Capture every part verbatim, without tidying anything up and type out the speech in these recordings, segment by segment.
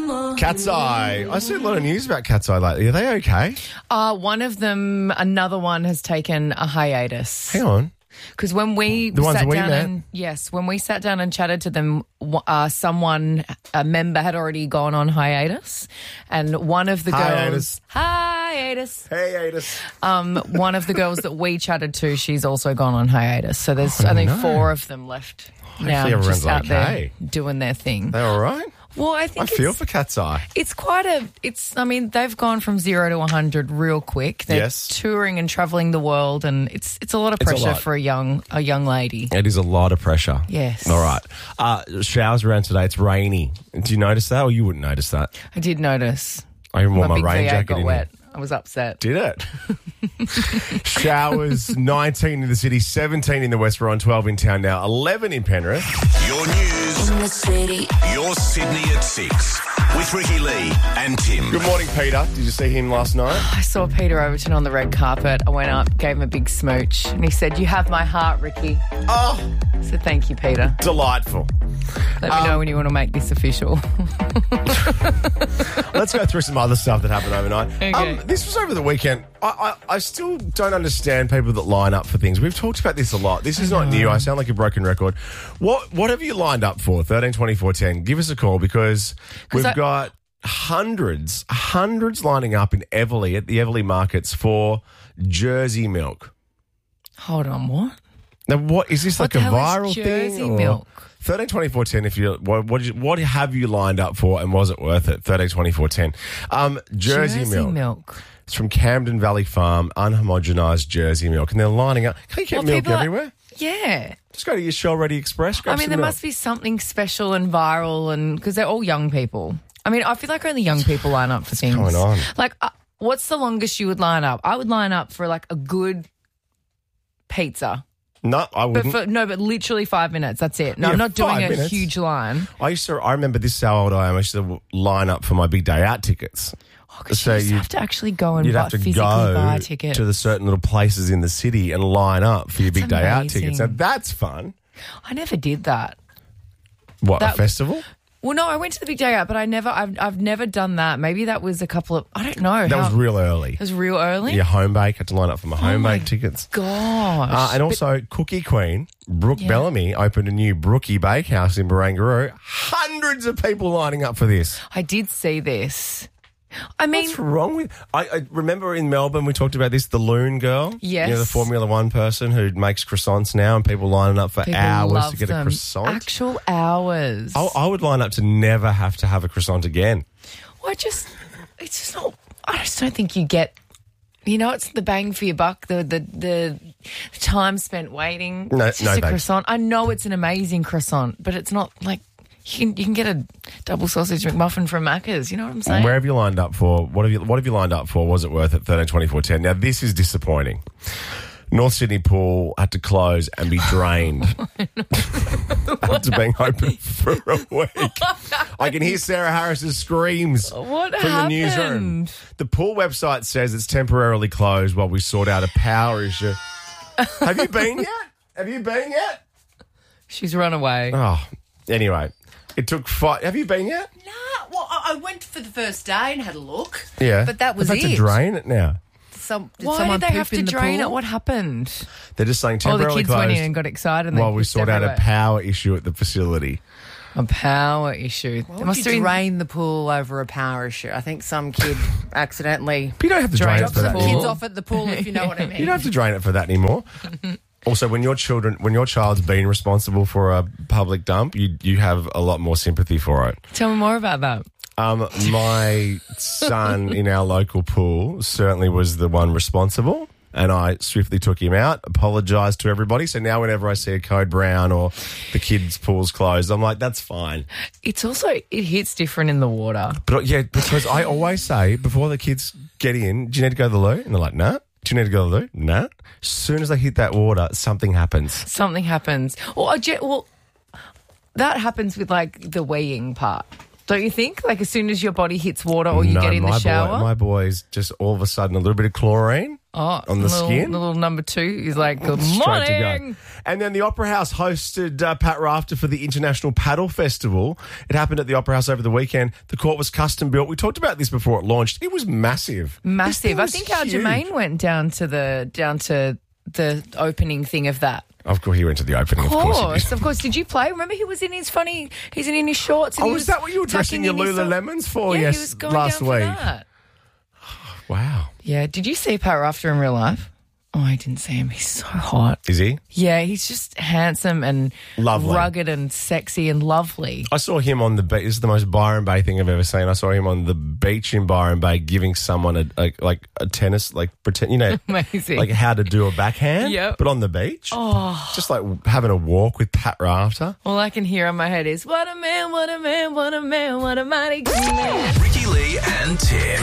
Cat's Eye. I see a lot of news about Cat's Eye lately. Are they okay? Uh, one of them, another one has taken a hiatus. Hang on. Because when we The ones sat we down met? and yes, when we sat down and chatted to them, uh, someone, a member had already gone on hiatus, and one of the Hiatus. girls, hiatus, Hey, Adis. um, one of the girls that we chatted to, she's also gone on hiatus. So there's Oh, I think no. four of them left now, everyone's just out okay. there doing their thing. They all right? Well, I I think feel it's, for Cat's Eye. it's quite a. It's. I mean, they've gone from zero to one hundred real quick. They're Yes. touring and traveling the world, and it's it's a lot of It's a pressure lot. for a young a young lady. It is a lot of pressure. Yes. All right. Uh, showers around today. It's rainy. Do you notice that, or you wouldn't notice that? I did notice. I even wore My my big rain V eight jacket got in wet. here. I was upset. Did it? Showers, nineteen in the city, seventeen in the west. We're on twelve in town now, eleven in Penrith. Your news, In the city. your Sydney at six with Ricky Lee and Tim. Good morning, Peter. Did you see him last night? I saw Peter Overton on the red carpet. I went up, gave him a big smooch, and he said, "You have my heart, Ricky." Oh, I said, "Thank you, Peter. delightful. Let me know when you want to make this official." Let's go through some other stuff that happened overnight. Okay. Um, this was over the weekend. I, I, I still don't understand people that line up for things. We've talked about this a lot. This is not new. I sound like a broken record. What what have you lined up for? thirteen twenty-four ten. Give us a call because we've I- got hundreds, hundreds lining up in Everleigh at the Everleigh markets for Jersey milk. Hold on, what? Now, what is this What like a the hell viral is thing? Jersey or- milk? thirteen twenty-four ten. If you what what, did you, what have you lined up for, and was it worth it? thirteen twenty-four ten. Um, Jersey, milk. milk. It's from Camden Valley Farm, unhomogenised Jersey milk, and they're lining up. Can you get Well, milk people are- everywhere? Yeah. Just go to your Shell Ready Express. Grab I mean, some there milk. must be something special and viral, and because they're all young people. I mean, I feel like only young people line up for things. going on? Like, uh, what's the longest you would line up? I would line up for like a good pizza, No, I but wouldn't. for no, but literally five minutes. That's it. No, Yeah, I'm not doing five a minutes. huge line. I used to. I remember this is how old I am. I used to line up for my big day out tickets. Oh, 'cause So you just you'd- have to actually go and You'd buy, have to physically go buy a ticket. to the certain little places in the city and line up for your That's big day out amazing. tickets. Now that's fun. I never did that. What, a That- festival? Well, no, I went to the big day out, but I never, I've, I've never done that. Maybe that was a couple of, I don't know. That how, was real early. It was real early. Yeah, home bake. Had to line up for my home my bake tickets. Gosh. Uh, and also, Cookie Queen, Brooke Yeah. Bellamy, opened a new Brookie Bakehouse in Barangaroo. Hundreds of people lining up for this. I did see this. I mean, What's wrong with... I, I remember in Melbourne we talked about this, the Loon Girl. Yes. You know, the Formula One person who makes croissants now and people lining up for people hours love to get them. a croissant. Actual hours. I, I would line up to never have to have a croissant again. Well, I just, it's just not, I just don't think you get, you know, it's the bang for your buck, the the the time spent waiting. No- it's just no a thanks. croissant. I know it's an amazing croissant, but it's not like, you can, you can get a double sausage McMuffin from Macca's. You know what I'm saying? Where have you lined up for? What have you What have you lined up for? Was it worth it? thirteen twenty-four ten. Now this is disappointing. North Sydney Pool had to close and be drained after being open for a week. I can hear Sarah Harris's screams What from the newsroom. happened? The pool website says it's temporarily closed while we sort out a power issue. Have you been yet? Have you been yet? She's run away. Oh, anyway, it took five. Have you been yet? Nah, well, I I went for the first day and had a look. Yeah, But that was They've had it. to drain it now. Some, did Why someone did they poop have to in the drain pool? it? What happened? They're just saying Oh, the temporarily kids closed went in and got excited. And they while we pissed sort out a everywhere. power issue at the facility. A power issue. Why There would must you have been- drain the pool over a power issue? I think some kid accidentally But you don't have to drain Drain it for that the kids pool. anymore. off at the pool, if you know what I mean. You don't have to drain it for that anymore. Also, when your children, when your child's been responsible for a public dump, you you have a lot more sympathy for it. Tell me more about that. Um, my son in our local pool certainly was the one responsible, and I swiftly took him out, apologised to everybody. So now whenever I see a code brown or the kids' pool's closed, I'm like, that's fine. It's also, it hits different in the water. But yeah, because I always say before the kids get in, do you need to go to the loo? And they're like, no. Nah. Do you need to go to the loo? No. Nah. As soon as they hit that water, something happens. Something happens. Well, I ge- well, that happens with like the weeing part. Don't you think? Like as soon as your body hits water or you no, get in my the shower. Boy, my boys just all of a sudden a little bit of chlorine. Oh, on the little, skin. The little number two is like, good Straight to go. morning. And then the Opera House hosted uh, Pat Rafter for the International Paddle Festival. It happened at the Opera House over the weekend. The court was custom built. We talked about this before it launched. It was massive. Massive. This thing I was think our huge. Jermaine went down to the down to the opening thing of that. Of course, he went to the opening. Of Of course, course, he did. of course. Did you play? Remember, he was in his funny. He's in his shorts. And Oh, he was was that what you were dressing tucking your in his- Lululemons for? Yeah, yes, he was going last down for week. that. Wow, Yeah. Did you see Pat Rafter in real life? Oh, I didn't see him. He's so hot. is he? Yeah, he's just handsome and Lovely. rugged and sexy and lovely. I saw him on the beach. This is the most Byron Bay thing I've ever seen. I saw him on the beach in Byron Bay giving someone a, a like a tennis, like pretend, you know, Amazing. like how to do a backhand, Yep. but on the beach. Oh, just like having a walk with Pat Rafter. All I can hear in my head is, what a man, what a man, what a man, what a mighty good man. Ricky Lee and Tim.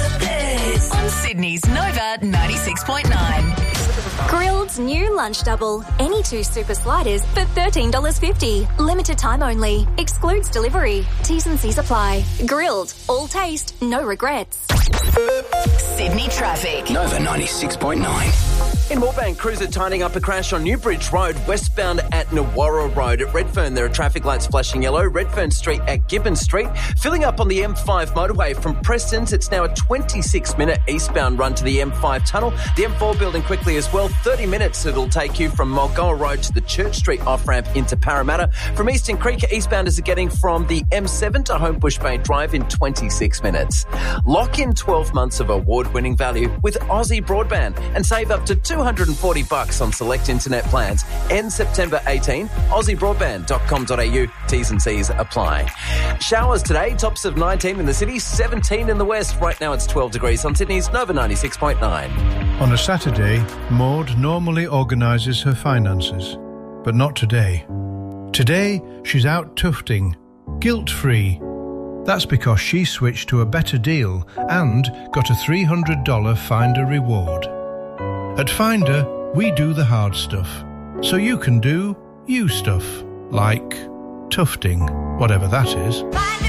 On Sydney's Nova ninety-six point nine. Grilled's new lunch double. Any two super sliders for thirteen dollars fifty. Limited time only. Excludes delivery. T's and C's apply. Grilled. All taste. No regrets. Sydney traffic. Nova ninety-six point nine. In Moorebank, crews are tidying up a crash on Newbridge Road, westbound at Nawara Road. At Redfern, there are traffic lights flashing yellow. Redfern Street at Gibbon Street. Filling up on the M five motorway from Preston's. It's now a twenty-six minute eastbound run to the M five tunnel. The M four building quickly as well. thirty minutes it'll take you from Mulgoa Road to the Church Street off-ramp into Parramatta. From Eastern Creek, eastbounders are getting from the M seven to Homebush Bay Drive in twenty-six minutes. Lock in twelve months of award-winning value with Aussie Broadband and save up to two hundred forty bucks on select internet plans. End September eighteenth. aussie broadband dot com dot a u. T's and C's apply. Showers today, tops of nineteen in the city, seventeen in the west. Right now it's twelve degrees on Sydney's Nova ninety-six point nine. On a Saturday, Maud normally organises her finances, but not today. Today, she's out tufting, guilt-free. That's because she switched to a better deal and got a three hundred dollars Finder reward. At Finder, we do the hard stuff, so you can do you stuff, like tufting, whatever that is.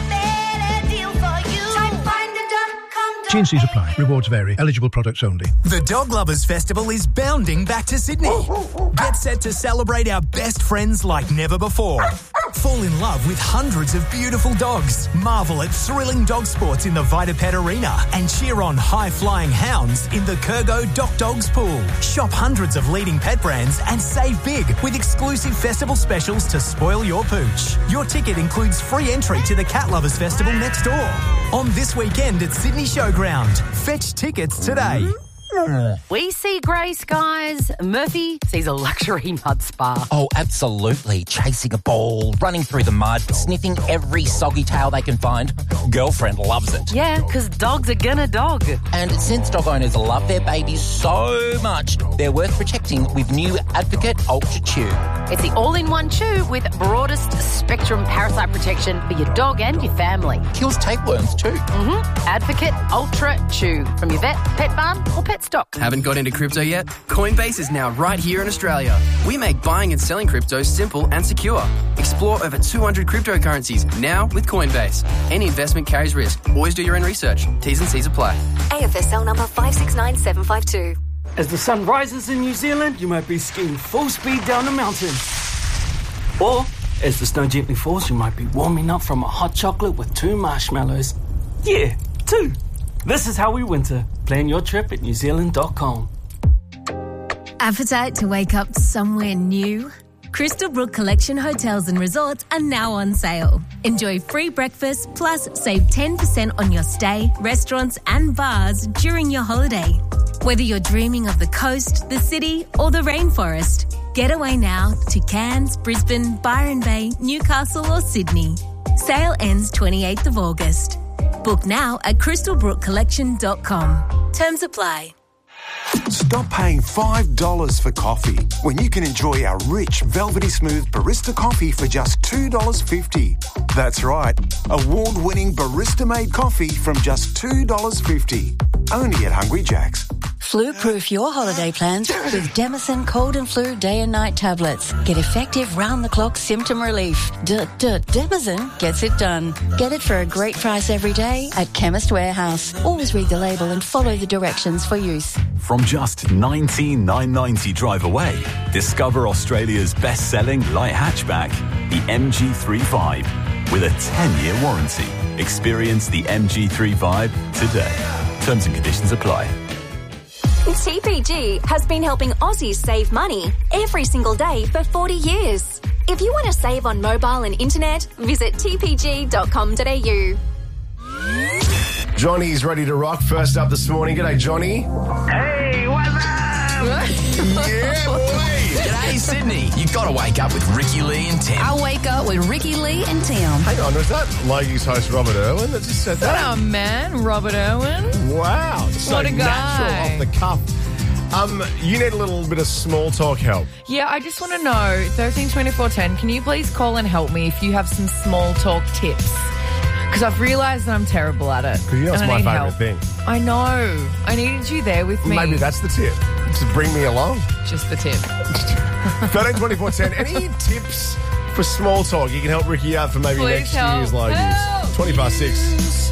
T and C's apply. Rewards vary. Eligible products only. The Dog Lovers Festival is bounding back to Sydney. Get set to celebrate our best friends like never before. Fall in love with hundreds of beautiful dogs. Marvel at thrilling dog sports in the Vitapet Arena and cheer on high-flying hounds in the Kurgo Doc Dogs Pool. Shop hundreds of leading pet brands and save big with exclusive festival specials to spoil your pooch. Your ticket includes free entry to the Cat Lovers Festival next door. On this weekend at Sydney Showground. Fetch tickets today. We see grey skies. Murphy sees a luxury mud spa. Oh, absolutely. Chasing a ball, running through the mud, sniffing every soggy tail they can find. Girlfriend loves it. Yeah, because dogs are gonna dog. And since dog owners love their babies so much, they're worth protecting with new Advocate Ultra Chew. It's the all-in-one chew with broadest spectrum parasite protection for your dog and your family. Kills tapeworms too. Mm-hmm. Advocate Ultra Chew from your vet, pet barn or pet stock. Haven't got into crypto yet? Coinbase is now right here in Australia. We make buying and selling crypto simple and secure. Explore over two hundred cryptocurrencies now with Coinbase. Any investment carries risk. Always do your own research. T's and C's apply. A F S L number five six nine seven five two. As the sun rises in New Zealand, you might be skiing full speed down the mountain. Or, as the snow gently falls, you might be warming up from a hot chocolate with two marshmallows. Yeah, two. This is how we winter. Plan your trip at new zealand dot com. Appetite to wake up somewhere new? Crystal Brook Collection Hotels and Resorts are now on sale. Enjoy free breakfast plus save ten percent on your stay, restaurants and bars during your holiday. Whether you're dreaming of the coast, the city or the rainforest, get away now to Cairns, Brisbane, Byron Bay, Newcastle or Sydney. Sale ends twenty-eighth of August. Book now at crystal brook collection dot com. Terms apply. Stop paying five dollars for coffee when you can enjoy our rich, velvety smooth barista coffee for just two dollars fifty. That's right, award-winning barista-made coffee from just two dollars fifty. Only at Hungry Jack's. Flu-proof your holiday plans with Demison Cold and Flu Day and Night tablets. Get effective round-the-clock symptom relief. D-d-Demison gets it done. Get it for a great price every day at Chemist Warehouse. Always read the label and follow the directions for use. From just nineteen thousand nine hundred ninety drive away, discover Australia's best-selling light hatchback, the M G three Vibe, with a ten-year warranty. Experience the M G three Vibe today. Terms and conditions apply. T P G has been helping Aussies save money every single day for forty years. If you want to save on mobile and internet, visit t p g dot com dot a u. Johnny's ready to rock. First up this morning. G'day, Johnny. Hey, what's up? Yeah, boy. G'day, Sydney. You've got to wake up with Ricky Lee and Tim. I'll wake up with Ricky Lee and Tim. Hang on, was that Logies host Robert Irwin that just said that? Oh, man, Robert Irwin. Wow. So What a natural guy. off the cuff. Um, you need a little bit of small talk help. Yeah, I just want to know, thirteen twenty-four ten, can you please call and help me if you have some small talk tips? Because I've realised that I'm terrible at it. Because you know it's and I my need favourite help. thing. I know. I needed you there with me. Maybe that's the tip. Just bring me along. Just the tip. thirteen twenty-four ten. Any tips for small talk you can help Ricky out for maybe Please next help. year's Logies? Help. twenty past six.